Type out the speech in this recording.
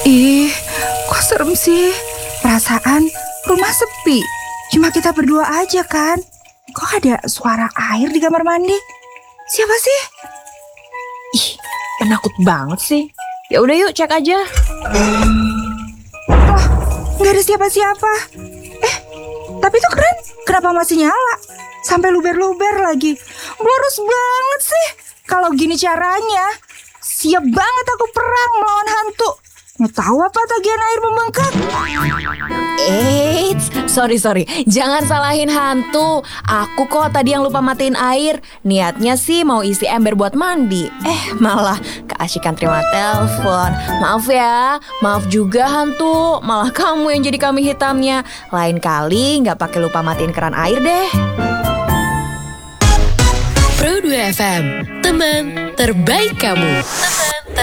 Ih, kok serem sih? Perasaan rumah sepi. Cuma kita berdua aja kan? Kok ada suara air di kamar mandi? Siapa sih? Ih, penakut banget sih. Ya udah yuk cek aja. Loh, nggak ada siapa-siapa. Tapi itu keren. Kenapa masih nyala? Sampai luber-luber lagi. Boros banget sih. Kalau gini caranya, siap banget aku perang melawan hantu. Mau tahu apa tagihan air membengkak? Eits, sorry. Jangan salahin hantu. Aku kok tadi yang lupa matiin air. Niatnya sih mau isi ember buat mandi. Malah keasikan terima telepon. Maaf ya, maaf juga hantu. Malah kamu yang jadi kambing hitamnya. Lain kali nggak pakai lupa matiin keran air deh. Pro 2 FM, teman terbaik kamu.